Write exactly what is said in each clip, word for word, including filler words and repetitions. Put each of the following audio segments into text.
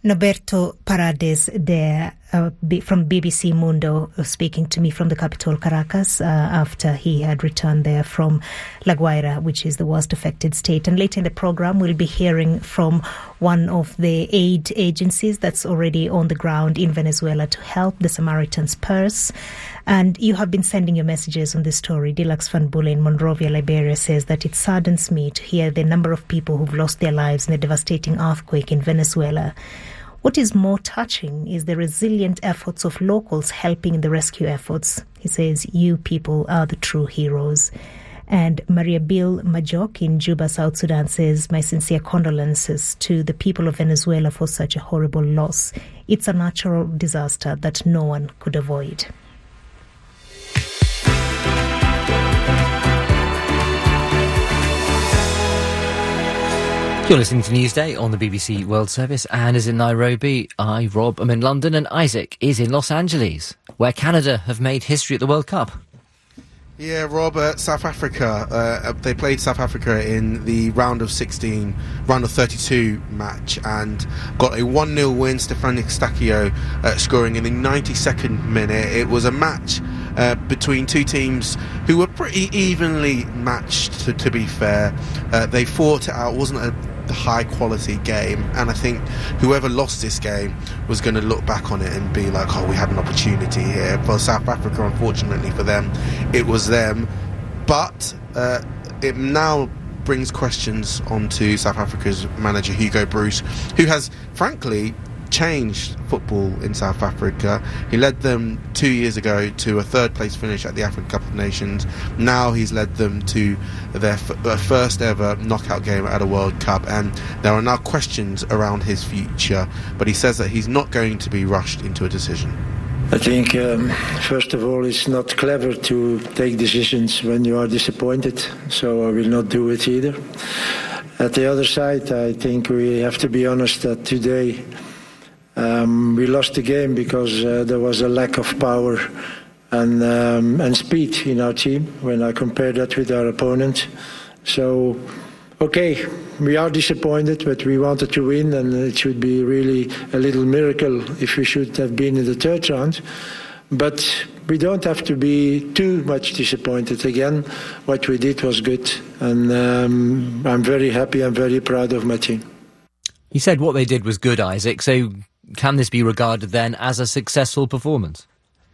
Norberto Paredes there uh, B- from B B C Mundo uh, speaking to me from the capital Caracas uh, after he had returned there from La Guaira, which is the worst affected state. And later in the program, we'll be hearing from one of the aid agencies that's already on the ground in Venezuela to help the Samaritan's Purse. And you have been sending your messages on this story. Deluxe Van Bulle in Monrovia, Liberia says that it saddens me to hear the number of people who've lost their lives in the devastating earthquake in Venezuela. What is more touching is the resilient efforts of locals helping in the rescue efforts. He says, you people are the true heroes. And Maria Bill Majok in Juba, South Sudan says, my sincere condolences to the people of Venezuela for such a horrible loss. It's a natural disaster that no one could avoid. You're listening to Newsday on the B B C World Service. Anne is in Nairobi, I, Rob, am in London, and Isaac is in Los Angeles, where Canada have made history at the World Cup. Yeah, Rob, uh, South Africa, uh, they played South Africa in the round of sixteen, round of thirty-two match, and got a one nil win, Stefano Stakio uh, scoring in the ninety-second minute. It was a match uh, between two teams who were pretty evenly matched, to, to be fair. Uh, they fought it out, it wasn't a high quality game, and I think whoever lost this game was going to look back on it and be like, oh, we had an opportunity here. For South Africa, unfortunately for them, it was them, but uh, it now brings questions onto South Africa's manager Hugo Broos, who has frankly changed football in South Africa. He led them two years ago to a third place finish at the African Cup of Nations. Now he's led them to their, f- their first ever knockout game at a World Cup, and there are now questions around his future, but he says that he's not going to be rushed into a decision. I think um, first of all, it's not clever to take decisions when you are disappointed, so I will not do it either. At the other side, I think we have to be honest that today Um, we lost the game because uh, there was a lack of power and um, and speed in our team when I compare that with our opponent. So, okay, we are disappointed, but we wanted to win, and it should be really a little miracle if we should have been in the third round. But we don't have to be too much disappointed again. What we did was good, and um, I'm very happy, I'm very proud of my team. You said what they did was good, Isaac, so can this be regarded then as a successful performance?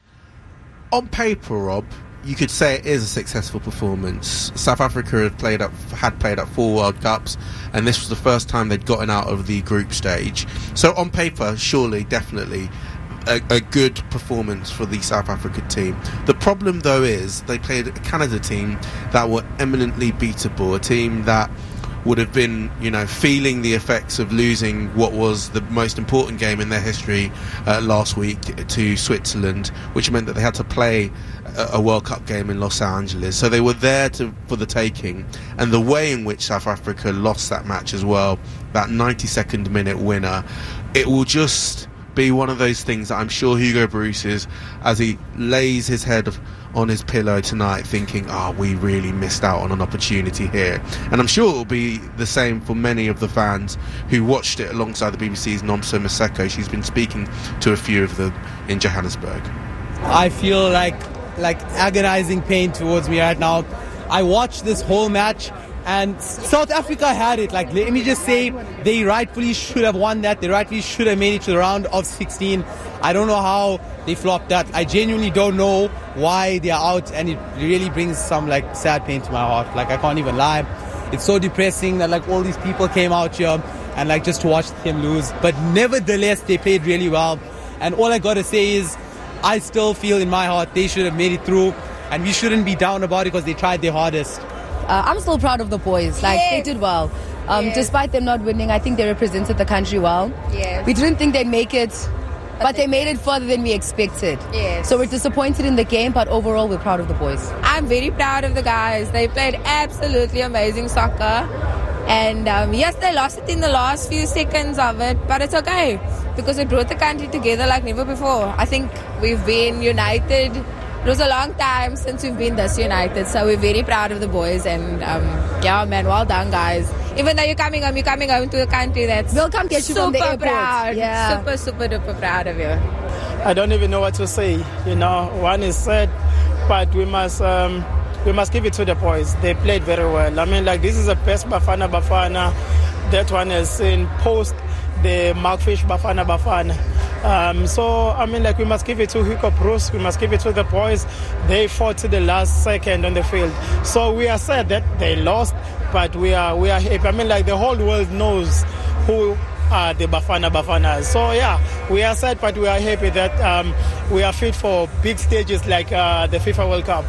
On paper, Rob, you could say it is a successful performance. South Africa had played up, had played up four World Cups, and this was the first time they'd gotten out of the group stage. So on paper, surely, definitely, a, a good performance for the South Africa team. The problem, though, is they played a Canada team that were eminently beatable, a team that would have been, you know, feeling the effects of losing what was the most important game in their history uh, last week to Switzerland, which meant that they had to play a, a World Cup game in Los Angeles. So they were there to, for the taking, and the way in which South Africa lost that match as well, that ninety-second minute winner, it will just be one of those things that I'm sure Hugo Broos is, as he lays his head on his pillow tonight, thinking, oh, we really missed out on an opportunity here. And I'm sure it will be the same for many of the fans who watched it alongside the B B C's Nomso Maseko. She's been speaking to a few of them in Johannesburg. I feel like like agonizing pain towards me right now. I watched this whole match, and South Africa had it. Like, let me just say, they rightfully should have won that. They rightfully should have made it to the round of sixteen. I don't know how they flopped that. I genuinely don't know why they are out, and it really brings some like sad pain to my heart. Like, I can't even lie. It's so depressing that like all these people came out here and like just to watch them lose. But nevertheless, they played really well. And all I gotta say is, I still feel in my heart they should have made it through, and we shouldn't be down about it because they tried their hardest. Uh, I'm still proud of the boys. Like, yes. They did well. Um, yes. Despite them not winning, I think they represented the country well. Yes. We didn't think they'd make it, but, but they, they made it further than we expected. Yes. So we're disappointed in the game, but overall we're proud of the boys. I'm very proud of the guys. They played absolutely amazing soccer. And um, yes, they lost it in the last few seconds of it, but it's okay because it brought the country together like never before. I think we've been united. It was a long time since we've been this united, so we're very proud of the boys. And um, yeah, man, well done, guys. even though you're coming home, you're coming home to a country that's we'll come get you super from the airport. proud. Yeah. Super, super duper proud of you. I don't even know what to say. You know, one is sad, but we must um, we must give it to the boys. They played very well. I mean, like, this is the best Bafana Bafana that one has seen post the Markfish Bafana Bafana. Um, so, I mean, like, we must give it to Hugo Bruce. We must give it to the boys. They fought to the last second on the field. So we are sad that they lost, but we are we are happy. I mean, like, the whole world knows who are the Bafana Bafanas. So, yeah, we are sad, but we are happy that um, we are fit for big stages like uh, the FIFA World Cup.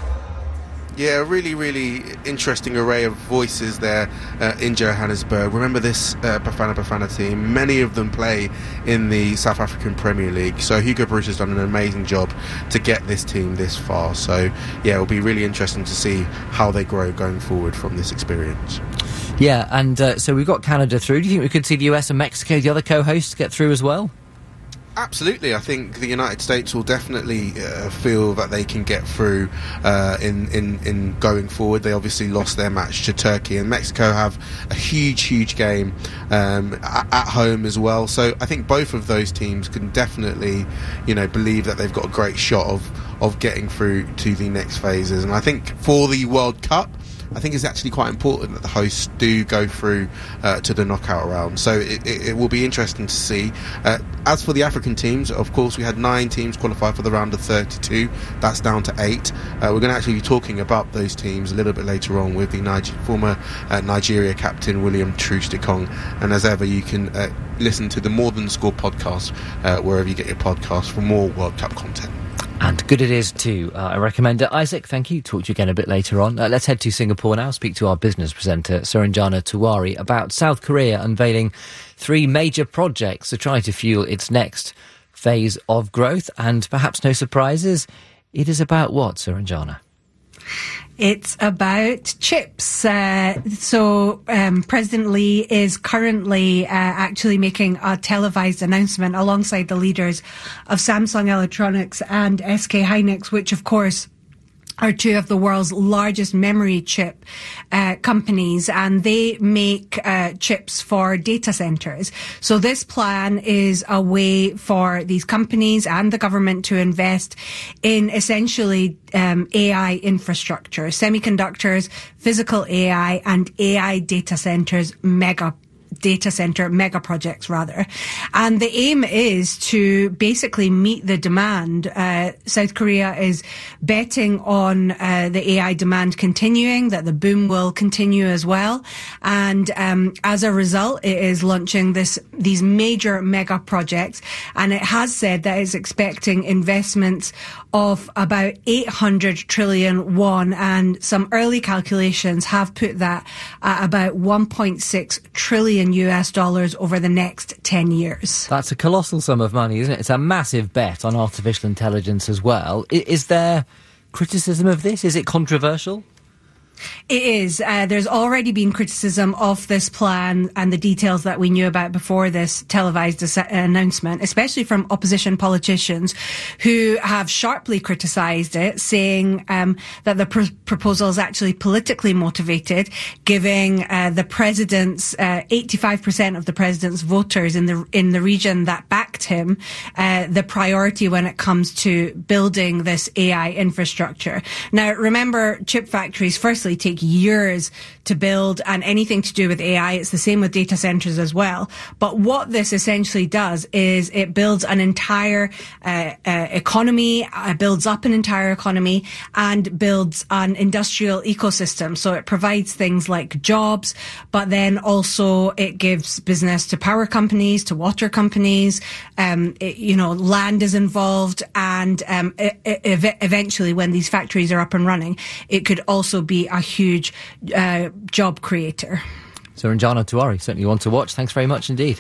Yeah, really, really interesting array of voices there uh, in Johannesburg. Remember this uh, Bafana Bafana team, many of them play in the South African Premier League, so Hugo Bruce has done an amazing job to get this team this far. So yeah, it'll be really interesting to see how they grow going forward from this experience. Yeah, and uh, so we've got Canada through. Do you think we could see the U S and Mexico, the other co-hosts, get through as well? Absolutely. I think the United States will definitely uh, feel that they can get through uh, in, in, in going forward. They obviously lost their match to Turkey, and Mexico have a huge, huge game um, at, at home as well. So I think both of those teams can definitely, you know, believe that they've got a great shot of, of getting through to the next phases. And I think for the World Cup, I think it's actually quite important that the hosts do go through uh, to the knockout round. So it, it, it will be interesting to see. Uh, as for the African teams, of course, we had nine teams qualify for the round of thirty-two. That's down to eight. Uh, we're going to actually be talking about those teams a little bit later on with the Niger- former uh, Nigeria captain, William Troost-Ekong. And as ever, you can uh, listen to the More Than Score podcast uh, wherever you get your podcast for more World Cup content. And good it is too. Uh, I recommend it. Isaac, thank you. Talk to you again a bit later on. Uh, let's head to Singapore now, speak to our business presenter, Suranjana Tiwari, about South Korea unveiling three major projects to try to fuel its next phase of growth. And perhaps no surprises, it is about what, Suranjana? It's about chips. Uh, so um, President Lee is currently uh, actually making a televised announcement alongside the leaders of Samsung Electronics and S K Hynix, which of course are two of the world's largest memory chip uh, companies, and they make uh, chips for data centers. So this plan is a way for these companies and the government to invest in essentially um, A I infrastructure, semiconductors, physical A I, and A I data centers, mega data center mega projects rather. And the aim is to basically meet the demand. Uh, South Korea is betting on uh, the A I demand continuing, that the boom will continue as well. And um, as a result, it is launching this these major mega projects. And it has said that it's expecting investments of about eight hundred trillion won, and some early calculations have put that at about one point six trillion U S dollars over the next ten years. That's a colossal sum of money, isn't it? It's a massive bet on artificial intelligence as well. I- is there criticism of this? Is it controversial? It is. Uh, there's already been criticism of this plan and the details that we knew about before this televised as- announcement, especially from opposition politicians who have sharply criticised it, saying um, that the pr- proposal is actually politically motivated, giving uh, the president's uh, eighty-five percent of the president's voters in the in the region that backed him uh, the priority when it comes to building this A I infrastructure. Now, remember, chip factories firstly take years to build, and anything to do with A I, it's the same with data centers as well. But what this essentially does is it builds an entire uh, uh, economy, uh, builds up an entire economy, and builds an industrial ecosystem. So it provides things like jobs, but then also it gives business to power companies, to water companies. Um, it, you know, land is involved, and um, it, it, eventually, when these factories are up and running, it could also be a huge uh, job creator. So Suranjana Tiwari, certainly one to watch. Thanks very much indeed.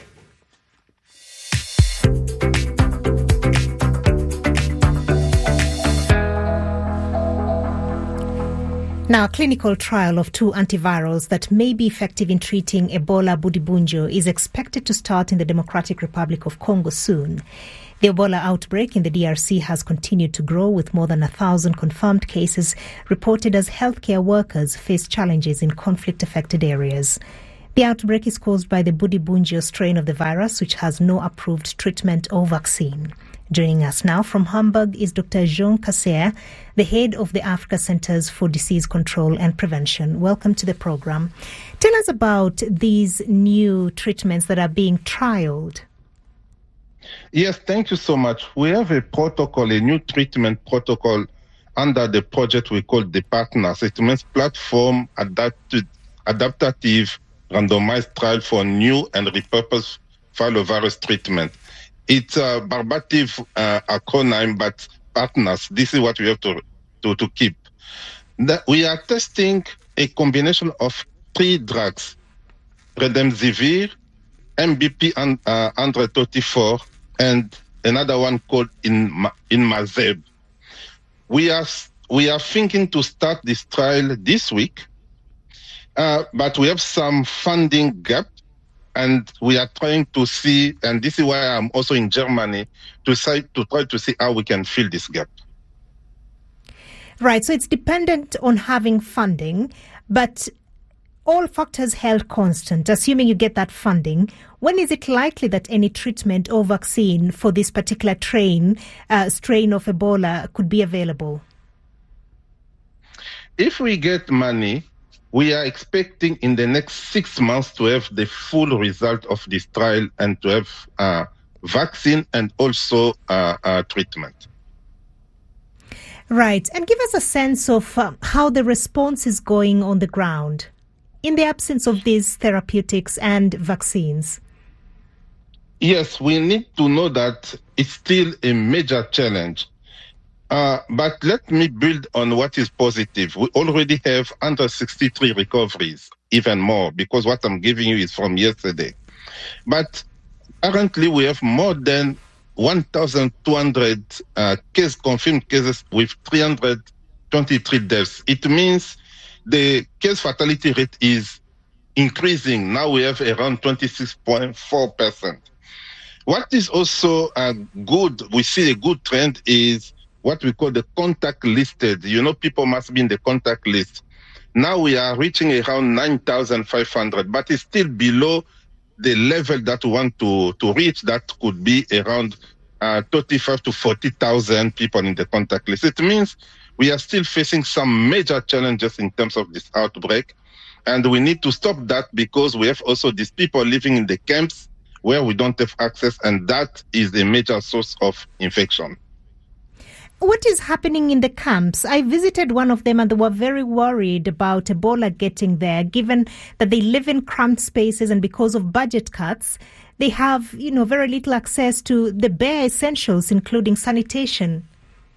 Now, a clinical trial of two antivirals that may be effective in treating Ebola Budibunjo is expected to start in the Democratic Republic of Congo soon. The Ebola outbreak in the D R C has continued to grow, with more than a thousand confirmed cases reported as healthcare workers face challenges in conflict-affected areas. The outbreak is caused by the Budibunjo strain of the virus, which has no approved treatment or vaccine. Joining us now from Hamburg is Doctor Jean Kasea, the head of the Africa Centers for Disease Control and Prevention. Welcome to the program. Tell us about these new treatments that are being trialed. Yes, thank you so much. We have a protocol, a new treatment protocol under the project we call the Partners. It means Platform Adapted, Adaptative Randomized Trial for New and Repurposed Filovirus Treatment. It's a barbative uh, acronym, but partners, this is what we have to to, to keep. That we are testing a combination of three drugs, Remdesivir, M B P and uh, one thirty-four, and another one called Inmazeb. We are we are thinking to start this trial this week, uh, but we have some funding gap. And we are trying to see, and this is why I'm also in Germany, to, say, to try to see how we can fill this gap. Right, so it's dependent on having funding, but all factors held constant, assuming you get that funding, when is it likely that any treatment or vaccine for this particular train, uh, strain of Ebola could be available? If we get money, we are expecting in the next six months to have the full result of this trial and to have uh, vaccine and also uh, uh, treatment. Right. And give us a sense of uh, how the response is going on the ground in the absence of these therapeutics and vaccines. Yes, we need to know that it's still a major challenge. Uh, but let me build on what is positive. We already have one hundred sixty-three recoveries, even more, because what I'm giving you is from yesterday. But currently we have more than one thousand two hundred uh, case, confirmed cases with three hundred twenty-three deaths. It means the case fatality rate is increasing. Now we have around twenty-six point four percent. What is also uh, good, we see a good trend is what we call the contact listed. You know, people must be in the contact list. Now we are reaching around nine thousand five hundred, but it's still below the level that we want to, to reach. That could be around uh, thirty-five to forty thousand people in the contact list. It means we are still facing some major challenges in terms of this outbreak. And we need to stop that because we have also these people living in the camps where we don't have access, and that is a major source of infection. What is happening in the camps? I visited one of them and they were very worried about Ebola getting there, given that they live in cramped spaces and because of budget cuts, they have, you know, very little access to the bare essentials, including sanitation.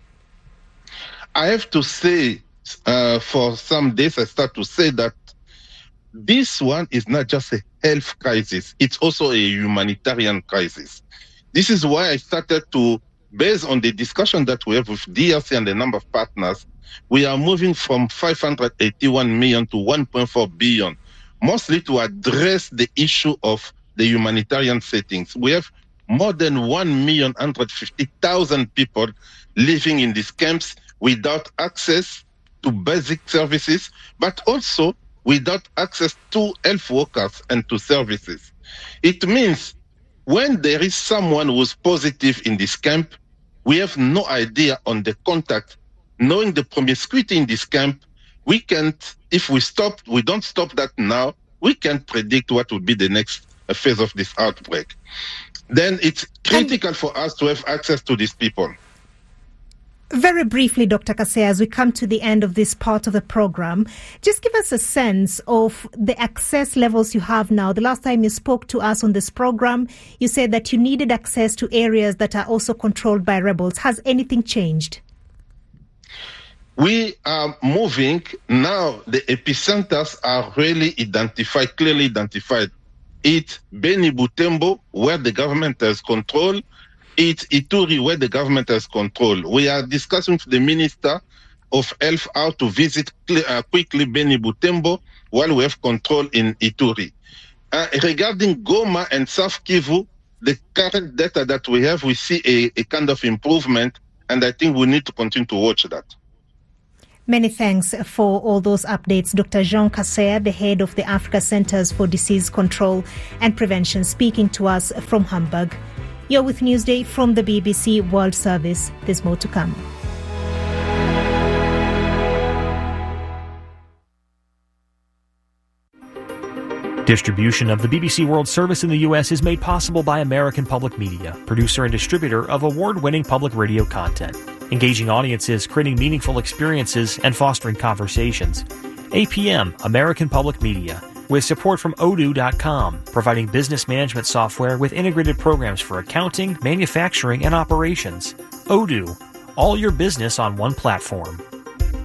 I have to say, uh, for some days I start to say that this one is not just a health crisis, it's also a humanitarian crisis. This is why I started to, based on the discussion that we have with D R C and the number of partners, we are moving from five hundred eighty-one million to one point four billion, mostly to address the issue of the humanitarian settings. We have more than one million one hundred fifty thousand people living in these camps without access to basic services, but also without access to health workers and to services. It means when there is someone who's positive in this camp, we have no idea on the contact. Knowing the promiscuity in this camp, we can't, if we stop, we don't stop that now, we can't predict what will be the next phase of this outbreak. Then it's critical and for us to have access to these people. Very briefly, Doctor Kasea, as we come to the end of this part of the program, just give us a sense of the access levels you have now. The last time you spoke to us on this program, you said that you needed access to areas that are also controlled by rebels. Has anything changed? We are moving now. The epicenters are really identified, clearly identified. It's Beni Butembo, where the government has control. It's Ituri, where the government has control. We are discussing with the Minister of Health how to visit uh, quickly Beni Butembo while we have control in Ituri. Uh, regarding Goma and South Kivu, the current data that we have, we see a, a kind of improvement, and I think we need to continue to watch that. Many thanks for all those updates. Doctor Jean Kasea, the head of the Africa Centers for Disease Control and Prevention, speaking to us from Hamburg. You're with Newsday from the B B C World Service. There's more to come. Distribution of the B B C World Service in the U S is made possible by American Public Media, producer and distributor of award-winning public radio content, engaging audiences, creating meaningful experiences, and fostering conversations. A P M, American Public Media, with support from odoo dot com, providing business management software with integrated programs for accounting, manufacturing, and operations. Odoo, all your business on one platform.